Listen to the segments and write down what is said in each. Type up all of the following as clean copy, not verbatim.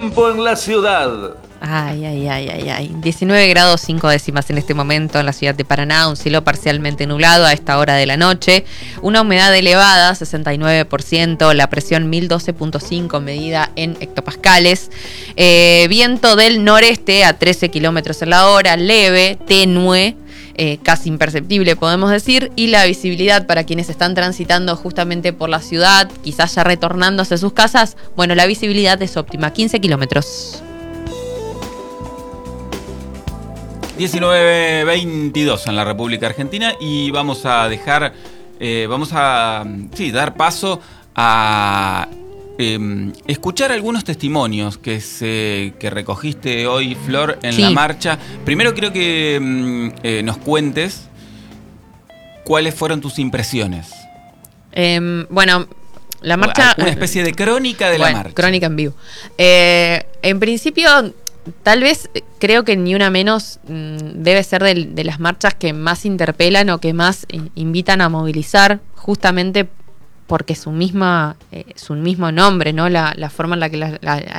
tiempo en la ciudad. Ay. 19 grados 5 décimas en este momento en la ciudad de Paraná, un cielo parcialmente nublado a esta hora de la noche, una humedad elevada, 69%, la presión 1012.5 medida en hectopascales, viento del noreste a 13 kilómetros en la hora, leve, tenue, casi imperceptible podemos decir, y la visibilidad para quienes están transitando justamente por la ciudad, quizás ya retornando hacia sus casas, bueno, la visibilidad es óptima, 15 kilómetros. 19:22 en la República Argentina y vamos a dejar, dar paso a escuchar algunos testimonios que recogiste hoy, Flor, en la marcha. Primero quiero que nos cuentes cuáles fueron tus impresiones. Bueno, la marcha... Una especie de crónica de la marcha. Crónica en vivo. En principio... Tal vez creo que ni una menos debe ser de las marchas que más interpelan o que más invitan a movilizar, justamente porque su mismo nombre, ¿no? La forma en la que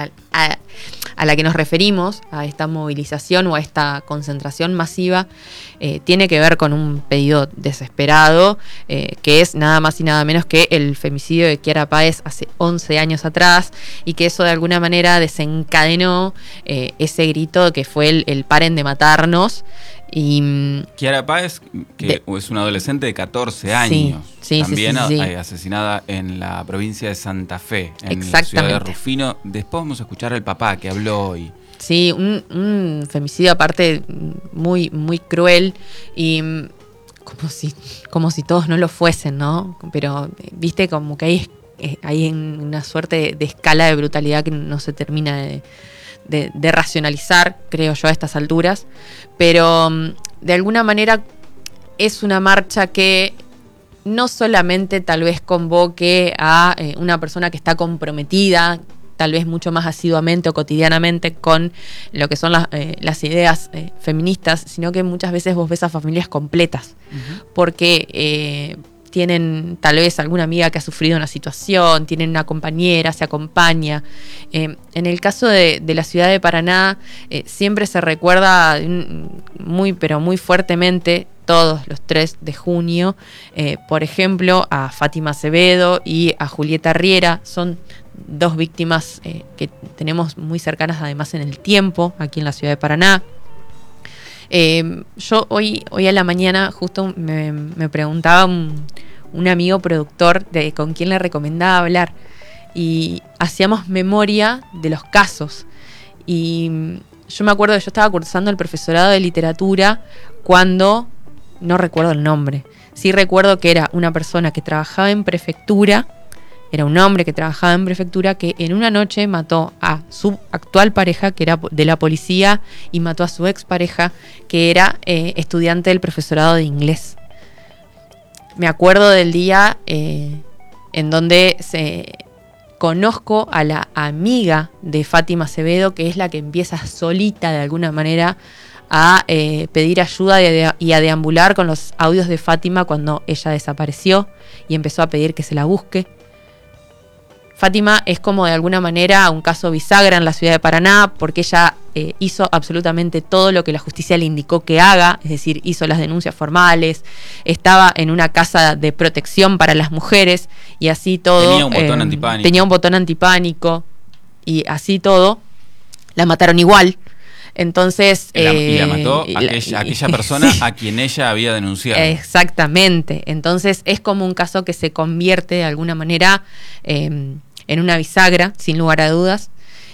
a la que nos referimos, a esta movilización o a esta concentración masiva, tiene que ver con un pedido desesperado, que es nada más y nada menos que el femicidio de Kiara Páez hace 11 años atrás, y que eso de alguna manera desencadenó ese grito que fue el paren de matarnos. Y Kiara Páez, que es una adolescente de 14 años, también asesinada en la provincia de Santa Fe, en la ciudad de Rufino. Después vamos a escuchar al papá que habló hoy. Sí, un femicidio aparte muy, muy cruel y como si todos no lo fuesen, ¿no? Pero viste como que hay una suerte de escala de brutalidad que no se termina de racionalizar, creo yo, a estas alturas, pero de alguna manera es una marcha que no solamente tal vez convoque a una persona que está comprometida, tal vez mucho más asiduamente o cotidianamente con lo que son las ideas feministas, sino que muchas veces vos ves a familias completas, porque tienen tal vez alguna amiga que ha sufrido una situación, tienen una compañera, se acompaña. En el caso de la ciudad de Paraná, siempre se recuerda pero muy fuertemente, todos los 3 de junio, por ejemplo, a Fátima Acevedo y a Julieta Riera. Son 2 víctimas que tenemos muy cercanas además en el tiempo, aquí en la ciudad de Paraná. Yo hoy a la mañana justo me preguntaba un amigo productor de con quién le recomendaba hablar, y hacíamos memoria de los casos, y yo me acuerdo que yo estaba cursando el profesorado de literatura cuando, no recuerdo el nombre, sí recuerdo que era una persona que trabajaba en prefectura, era un hombre que trabajaba en prefectura, que en una noche mató a su actual pareja, que era de la policía, y mató a su expareja, que era estudiante del profesorado de inglés. Me acuerdo del día en donde conozco a la amiga de Fátima Acevedo, que es la que empieza solita de alguna manera a pedir ayuda y a deambular con los audios de Fátima cuando ella desapareció y empezó a pedir que se la busque. Fátima es como de alguna manera un caso bisagra en la ciudad de Paraná, porque ella hizo absolutamente todo lo que la justicia le indicó que haga, es decir, hizo las denuncias formales, estaba en una casa de protección para las mujeres y así todo. Tenía un botón antipánico y así todo. La mataron igual. Entonces... y la mató aquella persona a quien ella había denunciado. Exactamente. Entonces es como un caso que se convierte de alguna manera en una bisagra, sin lugar a dudas.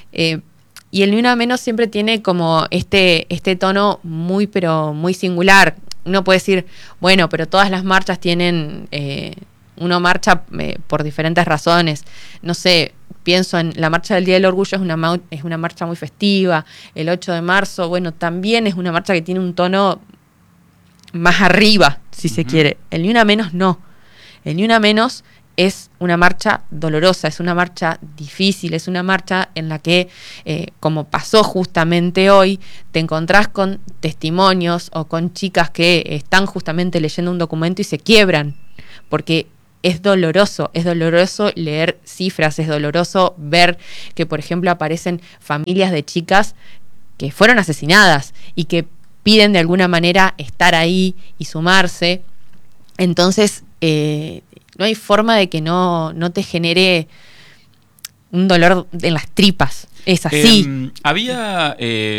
Y el Ni Una Menos siempre tiene como este tono muy, pero muy singular. Uno puede decir, bueno, pero todas las marchas tienen... uno marcha por diferentes razones. No sé, pienso en la marcha del Día del Orgullo, es una marcha muy festiva. El 8 de marzo, bueno, también es una marcha que tiene un tono más arriba, si se quiere. El Ni Una Menos no. El Ni Una Menos es una marcha dolorosa, es una marcha difícil, es una marcha en la que, como pasó justamente hoy, te encontrás con testimonios o con chicas que están justamente leyendo un documento y se quiebran, porque es doloroso leer cifras, es doloroso ver que, por ejemplo, aparecen familias de chicas que fueron asesinadas y que piden de alguna manera estar ahí y sumarse. Entonces, no hay forma de que no te genere un dolor en las tripas. Es así. Había...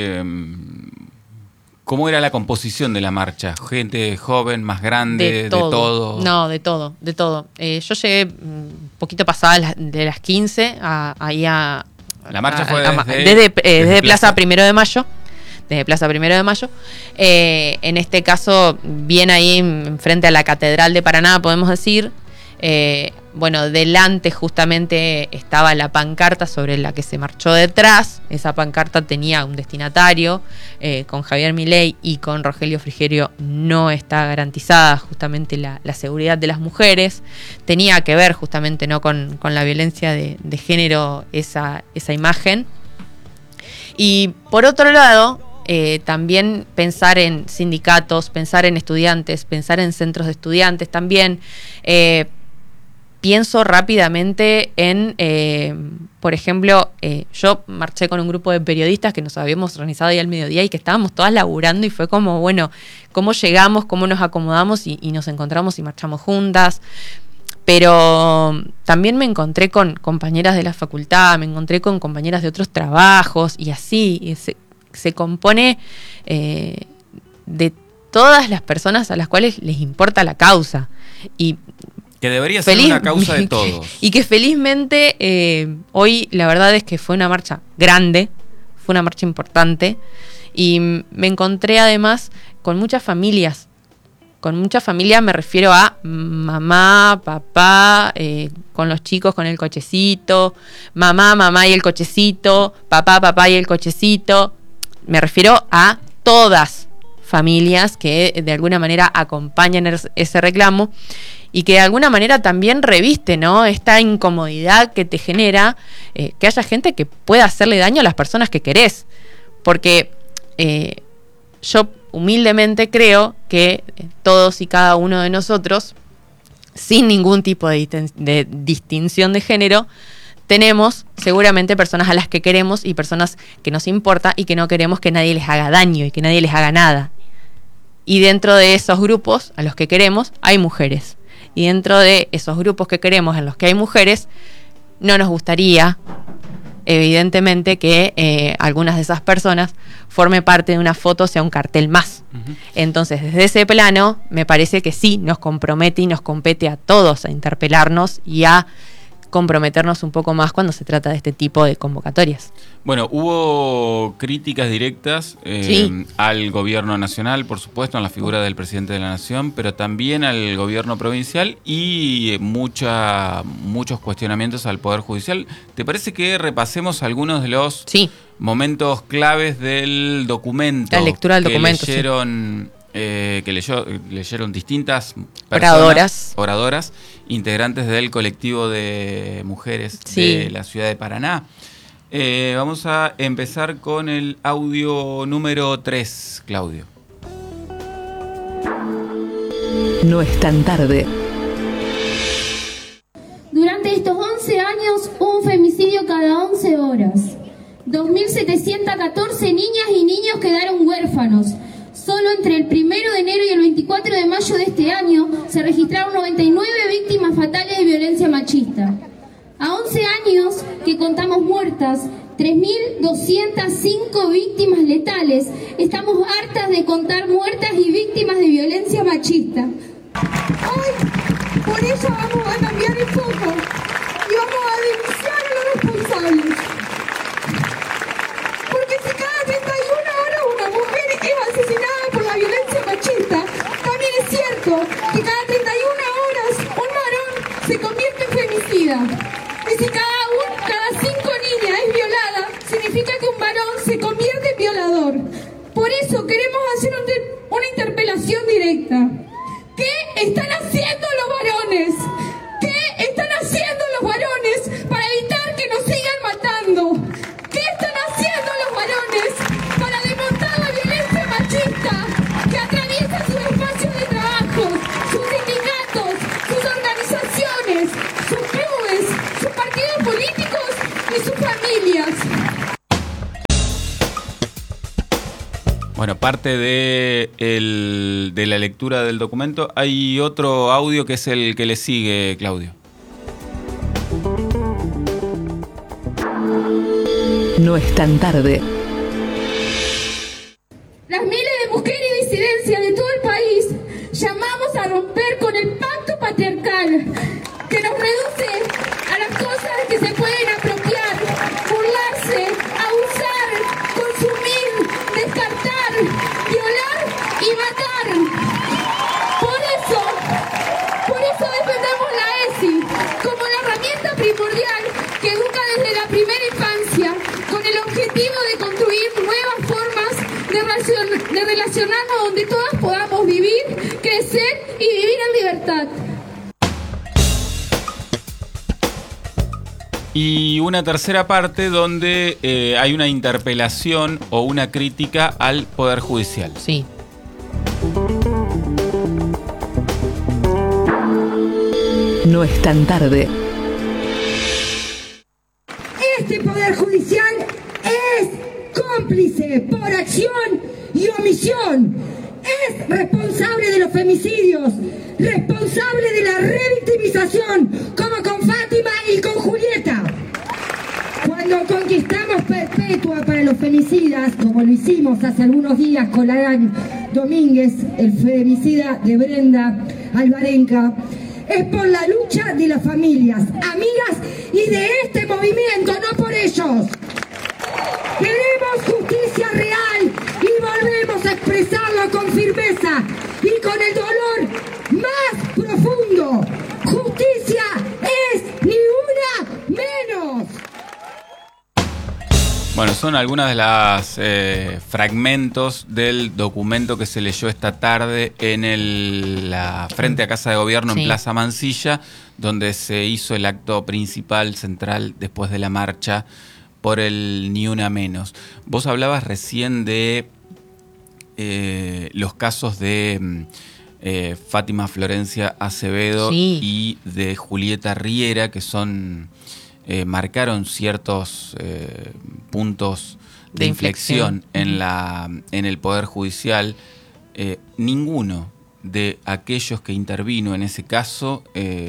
¿Cómo era la composición de la marcha? ¿Gente joven, más grande, de todo? No, de todo. Yo llegué un poquito pasada de las 15 ahí a... La marcha fue desde Plaza Primero de Mayo. Desde Plaza Primero de Mayo. En este caso, bien ahí frente a la Catedral de Paraná, podemos decir. Bueno, delante justamente estaba la pancarta sobre la que se marchó detrás. Esa pancarta tenía un destinatario, con Javier Milei y con Rogelio Frigerio no está garantizada justamente la seguridad de las mujeres. Tenía que ver justamente no con la violencia de género esa imagen. Y por otro lado, también pensar en sindicatos, pensar en estudiantes, pensar en centros de estudiantes también. Pienso rápidamente en, por ejemplo, yo marché con un grupo de periodistas que nos habíamos organizado ahí al mediodía y que estábamos todas laburando y fue como, bueno, ¿cómo llegamos? ¿Cómo nos acomodamos? Y nos encontramos y marchamos juntas. Pero también me encontré con compañeras de la facultad, me encontré con compañeras de otros trabajos y así. Y se compone de todas las personas a las cuales les importa la causa. Y que debería ser una causa de todos. Y que felizmente hoy la verdad es que fue una marcha grande, fue una marcha importante. Y me encontré además con muchas familias. Con muchas familias me refiero a mamá, papá, con los chicos con el cochecito, mamá y el cochecito, papá y el cochecito. Me refiero a todas familias que de alguna manera acompañan ese reclamo y que de alguna manera también reviste, ¿no?, esta incomodidad que te genera que haya gente que pueda hacerle daño a las personas que querés. Porque yo humildemente creo que todos y cada uno de nosotros, sin ningún tipo de distinción de género, tenemos seguramente personas a las que queremos y personas que nos importa y que no queremos que nadie les haga daño y que nadie les haga nada. Y dentro de esos grupos a los que queremos hay mujeres. Y dentro de esos grupos que queremos en los que hay mujeres, no nos gustaría, evidentemente, que algunas de esas personas forme parte de una foto, o sea un cartel más. Uh-huh. Entonces, desde ese plano, me parece que sí nos compromete y nos compete a todos a interpelarnos y a comprometernos un poco más cuando se trata de este tipo de convocatorias. Bueno, hubo críticas directas sí, al gobierno nacional, por supuesto, en la figura del presidente de la nación, pero también al gobierno provincial y muchos cuestionamientos al Poder Judicial. ¿Te parece que repasemos algunos de los momentos claves del documento? La lectura del documento, leyeron, que leyeron distintas personas, oradoras, integrantes del colectivo de mujeres de la ciudad de Paraná. Vamos a empezar con el audio número 3, Claudio. No es tan tarde. Durante estos 11 años, un femicidio cada 11 horas. 2.714 niñas y niños quedaron huérfanos. Solo entre el 1 de enero y el 24 de mayo de este año se registraron 99 víctimas fatales de violencia machista. A 11 años que contamos muertas, 3.205 víctimas letales, estamos hartas de contar muertas y víctimas de violencia machista. Hoy, por eso vamos a cambiar el foco y vamos a denunciar a los responsables. Porque si cada 31 horas una mujer es asesinada por la violencia machista, también es cierto que cada 31 horas un varón se convierte en femicida. Y si cada 5 niñas es violada, significa que un varón se convierte en violador. Por eso queremos hacer una interpelación directa. ¿Qué están haciendo los varones? ¿Qué están haciendo los varones para evitar que nos sigan matando? ¿Qué están haciendo los varones para demostrar la violencia machista que atraviesa sus espacios de trabajo, sus sindicatos, sus organizaciones? Bueno, parte de la lectura del documento, hay otro audio que es el que le sigue, Claudio. No es tan tarde. Las miles de mujeres y disidencias de todo el país llamamos a romper con el pacto patriarcal que nos reduce a las cosas que se pueden apropiar, burlarse, abusar, consumir, descartar, violar y matar. Por eso defendemos la ESI como la herramienta primordial que educa desde la primera infancia con el objetivo de construir nuevas formas de relacionarnos donde todas podamos vivir, crecer y vivir en libertad. Y una tercera parte donde hay una interpelación o una crítica al Poder Judicial. Sí. No es tan tarde. Este Poder Judicial es cómplice por acción y omisión. Es responsable de los femicidios, responsable de la revictimización, como con Fátima y con Julieta. Cuando conquistamos perpetua para los femicidas, como lo hicimos hace algunos días con Larán Domínguez, el femicida de Brenda Alvarenga, es por la lucha de las familias, amigas y de este movimiento, no por ellos. Queremos justicia real y volvemos a expresarlo con firmeza y con el dolor más profundo. Justicia es ni una menos. Bueno, son algunas de las fragmentos del documento que se leyó esta tarde en la frente a Casa de Gobierno en Plaza Mansilla, donde se hizo el acto principal, central, después de la marcha por el Ni Una Menos. Vos hablabas recién de los casos de Fátima Florencia Acevedo y de Julieta Riera, que son... marcaron ciertos puntos de inflexión en el Poder Judicial. Ninguno de aquellos que intervino en ese caso,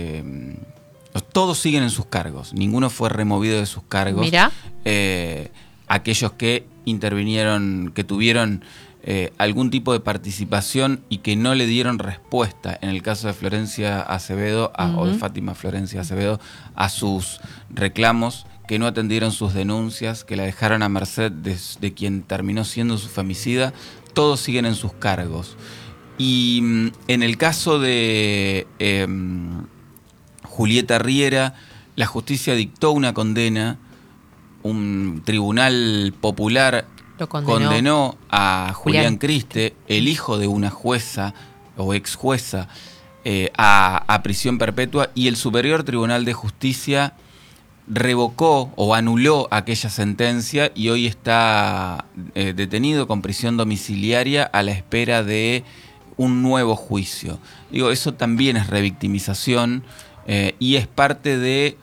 todos siguen en sus cargos. Ninguno fue removido de sus cargos. Mirá. Aquellos que intervinieron, que tuvieron algún tipo de participación y que no le dieron respuesta, en el caso de Florencia Acevedo, o de Fátima Florencia Acevedo, a sus reclamos, que no atendieron sus denuncias, que la dejaron a merced de quien terminó siendo su femicida, todos siguen en sus cargos. Y en el caso de Julieta Riera, la justicia dictó una condena, un tribunal popular condenó a Julián Criste, el hijo de una jueza o ex jueza, a prisión perpetua, y el Superior Tribunal de Justicia revocó o anuló aquella sentencia y hoy está detenido con prisión domiciliaria a la espera de un nuevo juicio. Digo, eso también es revictimización y es parte de...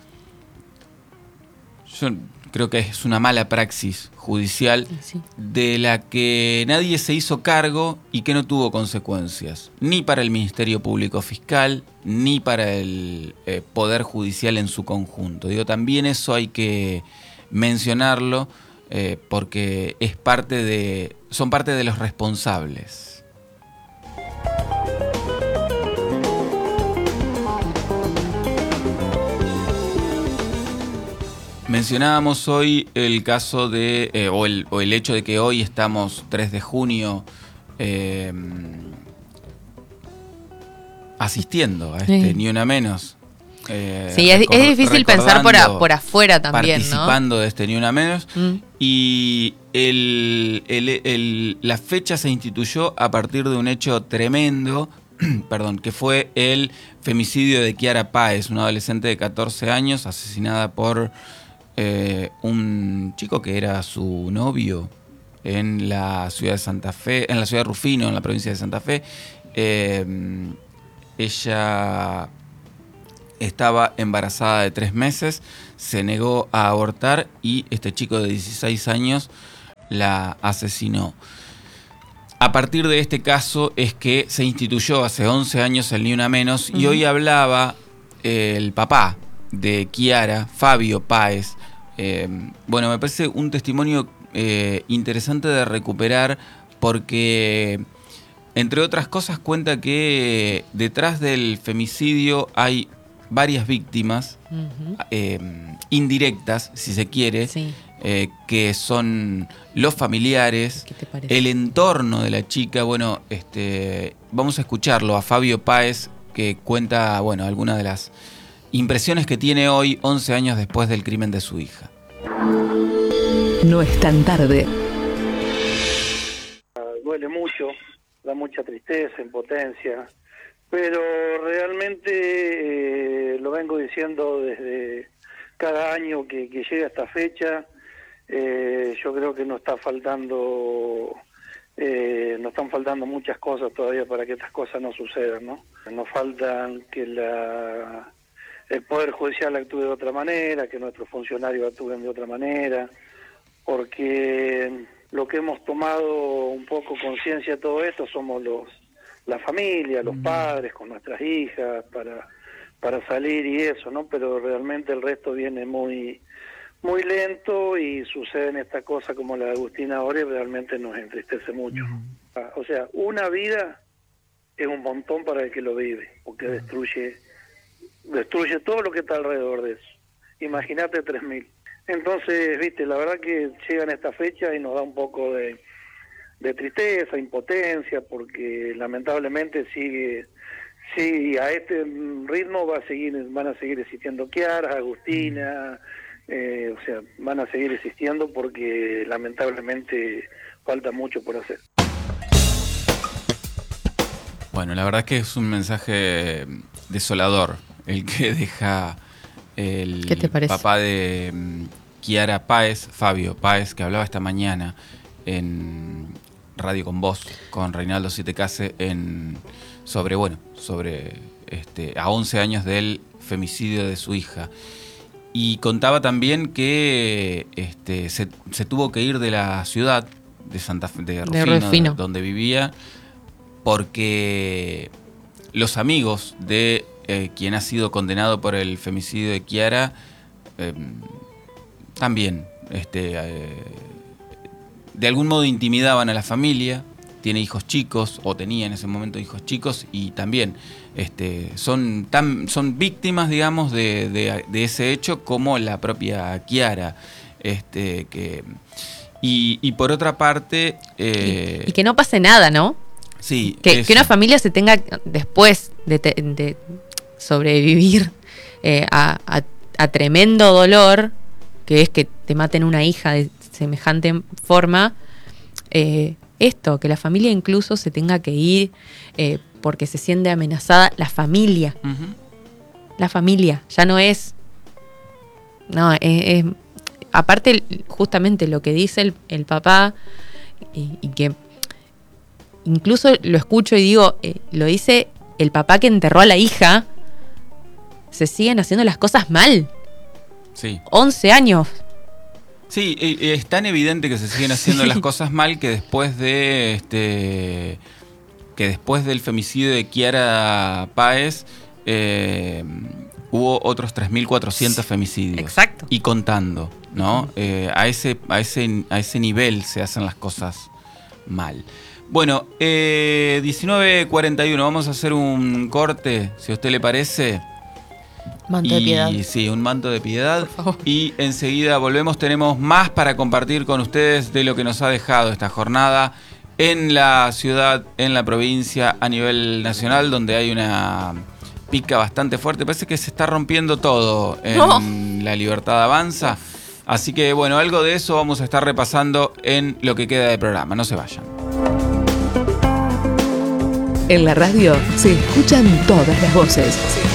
Yo creo que es una mala praxis judicial de la que nadie se hizo cargo y que no tuvo consecuencias, ni para el Ministerio Público Fiscal, ni para el Poder Judicial en su conjunto. Digo, también eso hay que mencionarlo porque son parte de los responsables. Mencionábamos hoy el caso de, o el hecho de que hoy estamos 3 de junio asistiendo a este Ni Una Menos. Sí, es difícil pensar por afuera también, participando ¿no? de este Ni Una Menos. Y la fecha se instituyó a partir de un hecho tremendo, perdón, que fue el femicidio de Kiara Páez, una adolescente de 14 años, asesinada por un chico que era su novio en la ciudad de Santa Fe, en la ciudad de Rufino, en la provincia de Santa Fe. Ella estaba embarazada de 3 meses, se negó a abortar y este chico de 16 años la asesinó. a partir de este caso es que se instituyó hace 11 años el Ni Una Menos, y hoy hablaba el papá de Kiara, Fabio Páez. Bueno, me parece un testimonio interesante de recuperar porque, entre otras cosas, cuenta que detrás del femicidio hay varias víctimas indirectas, si se quiere, que son los familiares, el entorno de la chica. Bueno, vamos a escucharlo a Fabio Páez, que cuenta, bueno, algunas de las impresiones que tiene hoy, 11 años después del crimen de su hija. No es tan tarde. Duele mucho, da mucha tristeza, impotencia, pero realmente lo vengo diciendo desde cada año que llega esta fecha. Yo creo que nos están faltando muchas cosas todavía para que estas cosas no sucedan, ¿no? Nos faltan que el Poder Judicial actúe de otra manera, que nuestros funcionarios actúen de otra manera, porque lo que hemos tomado un poco conciencia de todo esto somos la familia, los padres con nuestras hijas para salir y eso, ¿no? Pero realmente el resto viene muy lento y suceden estas cosas como la de Agustina ahora y realmente nos entristece mucho. O sea, una vida es un montón para el que lo vive, porque destruye todo lo que está alrededor de eso. Imagínate 3.000. Entonces, viste, la verdad que llegan estas fechas y nos da un poco de tristeza, impotencia, porque lamentablemente sigue a este ritmo van a seguir existiendo Kiara, Agustina, o sea, van a seguir existiendo porque lamentablemente falta mucho por hacer. Bueno, la verdad es que es un mensaje desolador el que deja el papá de Kiara Páez, Fabio Páez, que hablaba esta mañana en Radio con Voz, con Reinaldo Sietecase, sobre a 11 años del femicidio de su hija. Y contaba también que se tuvo que ir de la ciudad de Rufino, donde vivía, porque los amigos de quien ha sido condenado por el femicidio de Kiara también de algún modo intimidaban a la familia. Tiene hijos chicos, o tenía en ese momento hijos chicos, y también son víctimas, digamos, de ese hecho, como la propia Kiara. Y por otra parte... y que no pase nada, ¿no? Sí. Que una familia se tenga, después de sobrevivir a tremendo dolor, que es que te maten una hija de semejante forma, que la familia incluso se tenga que ir porque se siente amenazada. La familia. La familia. Ya no es... No, es aparte, justamente lo que dice el papá, y que incluso lo escucho y digo, lo dice el papá que enterró a la hija. Se siguen haciendo las cosas mal. Sí. 11 años. Sí, es tan evidente que se siguen haciendo las cosas mal que después del femicidio de Kiara Páez hubo otros 3.400 femicidios. Exacto. Y contando, ¿no? A ese nivel se hacen las cosas mal. Bueno, 19:41, vamos a hacer un corte, si a usted le parece. Manto de piedad. Sí, un manto de piedad. Por favor. Y enseguida volvemos, tenemos más para compartir con ustedes de lo que nos ha dejado esta jornada en la ciudad, en la provincia, a nivel nacional, donde hay una pica bastante fuerte. Parece que se está rompiendo todo en La Libertad Avanza. Así que bueno, algo de eso vamos a estar repasando en lo que queda del programa. No se vayan. En la radio se escuchan todas las voces.